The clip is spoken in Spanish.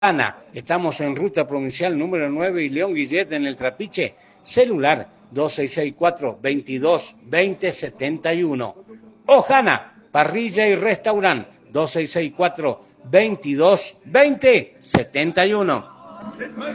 Ana, estamos en ruta provincial número 9 y León Guillet en el Trapiche, celular 2664-22-2071. Ojana, parrilla y restaurante 2664-22-2071.